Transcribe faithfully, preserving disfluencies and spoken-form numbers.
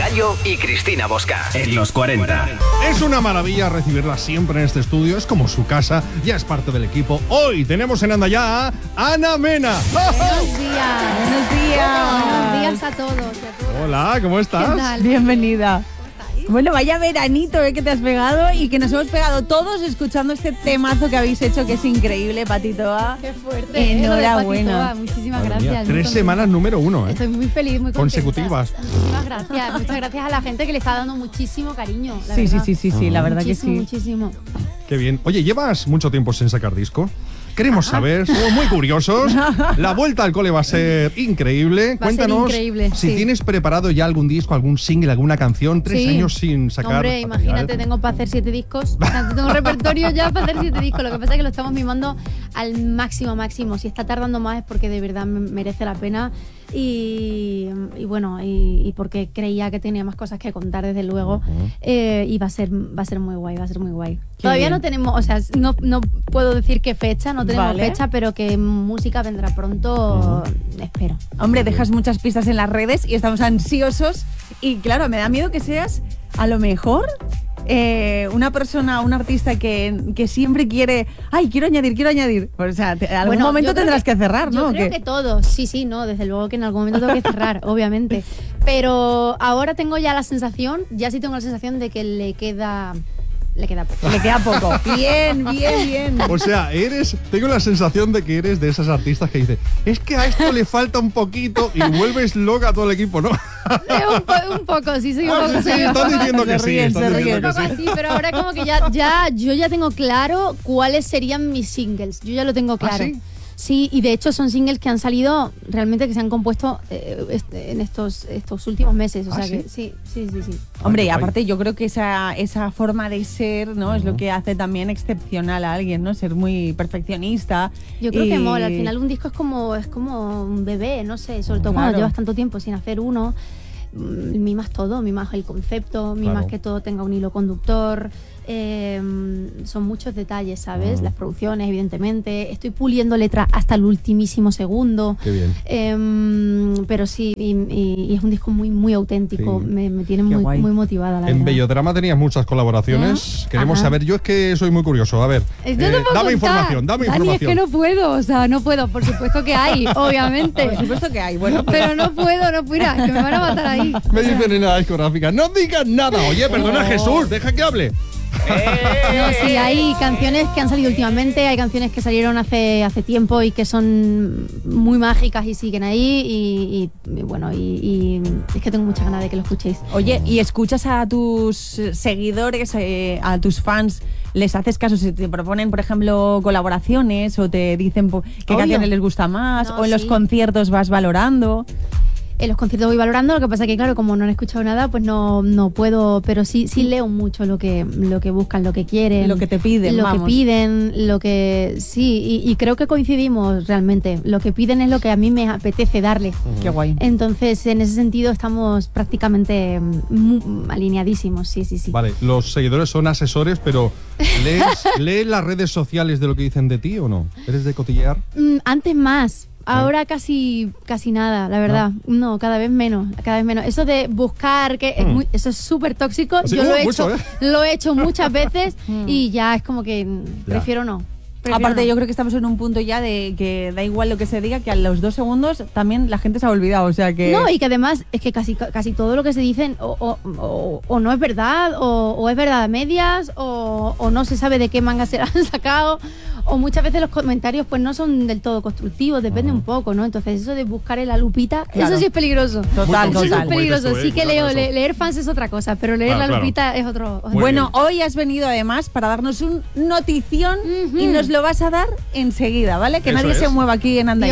Pelayo y Cristina Bosca en los cuarenta. Es una maravilla recibirla siempre en este estudio, es como su casa, ya es parte del equipo. Hoy tenemos en Andaya a Ana Mena. Buenos días. Buenos días. Buenos días a todos y a todas. Hola, ¿cómo estás? ¿Qué tal? Bienvenida. Bueno, vaya veranito eh, que te has pegado y que nos hemos pegado todos escuchando este temazo que habéis hecho, que es increíble, Patitoa. Qué fuerte. Enhorabuena. Eh, Muchísimas Madre gracias. mía, muy tres contenta. semanas número uno, ¿eh? Estoy muy feliz, muy contenta. Consecutivas. Muchísimas gracias. Muchas gracias a la gente que le está dando muchísimo cariño. La Sí, sí, verdad. sí, sí, sí, la verdad que Muchísimo, sí. muchísimo. Qué bien. Oye, ¿llevas mucho tiempo sin sacar disco? Queremos saber, somos muy curiosos. La vuelta al cole va a ser increíble. Va a ser Cuéntanos increíble, si sí. tienes preparado ya algún disco, algún single, alguna canción. Tres Sí. años sin sacar Hombre, material. imagínate, tengo para hacer siete discos. O sea, tengo repertorio ya para hacer siete discos. Lo que pasa es que lo estamos mimando al máximo, máximo. Si está tardando más es porque de verdad me- merece la pena. Y, y bueno, y, y porque creía que tenía más cosas que contar, desde luego. Eh, y va a ser va a ser muy guay, va a ser muy guay. Qué Todavía bien. no tenemos, o sea, no, no puedo decir qué fecha, no tenemos Vale. fecha, pero que música vendrá pronto, espero. Hombre, dejas muchas pistas en las redes y estamos ansiosos. Y claro, me da miedo que seas, a lo mejor, eh, una persona, un artista que, que siempre quiere, ay, quiero añadir, quiero añadir. Pues, o sea, te- algún Bueno, momento yo creo tendrás que, cerrar, yo ¿no? ¿O creo qué? que todos, sí, sí, no, desde luego que en algún momento tengo que cerrar, obviamente. Pero ahora tengo ya la sensación, ya sí tengo la sensación de que le queda, le queda poco. Le queda poco. Bien, bien, bien. O sea, eres, tengo la sensación de que eres de esas artistas que dice, es que a esto le falta un poquito y vuelves loca a todo el equipo, ¿no? Eh, un, po- un poco, sí, soy un Ah, poco. sí, sí, soy un estás poco- diciendo que Se sí, ríen, estás se diciendo un que poco sí. así, pero ahora como que ya, ya, yo ya tengo claro cuáles serían mis singles. Yo ya lo tengo claro. sí? Sí, y de hecho son singles que han salido realmente, que se han compuesto eh, este, en estos, estos últimos meses. O ¿Ah, sea sí? que sí, sí, sí, sí. Hombre, y Ay, qué aparte yo creo que esa, esa forma de ser, ¿no? Es lo que hace también excepcional a alguien, ¿no? Ser muy perfeccionista. Yo creo y- que mola. Al final un disco es como, es como un bebé, no sé, sobre todo cuando Claro. llevas tanto tiempo sin hacer uno. mm, Mimas todo, mimas el concepto, mimas Claro. que todo tenga un hilo conductor. eh, son muchos detalles, ¿sabes? Mm. Las producciones, evidentemente. Estoy puliendo letra hasta el ultimísimo segundo. Qué bien. Eh, pero sí, y, y- y es un disco muy, muy auténtico. Sí. Me, me tiene Qué muy, guay. muy motivada, la En verdad. Bellodrama tenías muchas colaboraciones. ¿Eh? Queremos Ajá. saber, yo es que soy muy curioso. A ver, Eh, yo eh, te puedo dame contar. información, dame Dani, información. es que no puedo, o sea, no puedo. Por supuesto que hay, obviamente. Por supuesto que hay, bueno. Pero no puedo, no puedo, que me van a matar ahí. Me dicen en la discográfica, no digas nada. Oye, perdona, Jesús, deja que hable. No, sí, hay canciones que han salido últimamente, hay canciones que salieron hace, hace tiempo y que son muy mágicas y siguen ahí. Y, y- y bueno, y, y es que tengo muchas ganas de que lo escuchéis. Oye, ¿y escuchas a tus eh, seguidores, eh, a tus fans? ¿Les haces caso si te proponen, por ejemplo, colaboraciones o te dicen po- qué Obvio. canciones les gusta más? No, ¿O en los sí. conciertos vas valorando? En los conciertos voy valorando, lo que pasa que claro, como no han escuchado nada, pues no, no puedo, pero sí, sí leo mucho lo que, lo que buscan, lo que quieren. Lo que te piden, Lo vamos. que piden, lo que... Sí, y, y creo que coincidimos realmente. Lo que piden es lo que a mí me apetece darle. Qué guay. Entonces, en ese sentido, estamos prácticamente mm, alineadísimos, sí, sí, sí. Vale, los seguidores son asesores, pero ¿lees, ¿lees las redes sociales de lo que dicen de ti o no? ¿Eres de cotillear? Mm, antes más. Ahora casi casi nada, la verdad. No, cada vez menos, cada vez menos. Eso de buscar, que es muy- eso es súper tóxico. Así, Yo uh, lo he mucho, hecho, ¿eh? lo he hecho muchas veces y ya es como que mm, Ya. prefiero no. Prefiero Aparte, no. yo creo que estamos en un punto ya de que da igual lo que se diga, que a los dos segundos también la gente se ha olvidado. O sea que. No, y que además es que casi, casi todo lo que se dicen o, o- o- o no es verdad, o, o es verdad a medias, o, o no se sabe de qué manga se la han sacado, o muchas veces los comentarios pues no son del todo constructivos, depende un poco, ¿no? Entonces eso de buscar en la lupita, Claro. eso sí es peligroso. Total, Eso sí total. es peligroso. Como dices tú, Sí ¿eh? que Cuidado leo, con eso. le- leer fans es otra cosa, pero leer Claro, la claro. lupita es otro. otro- Muy Bueno, bien. hoy has venido además para darnos un notición Ujú. y nos lo vas a dar enseguida, ¿vale? Que Eso nadie se es. mueva aquí en Anda.